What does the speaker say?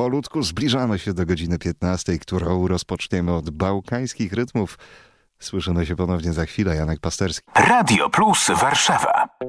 powolutku zbliżamy się do godziny 15, którą rozpoczniemy od bałkańskich rytmów. Słyszymy się ponownie za chwilę. Janek Pasterski. Radio Plus Warszawa.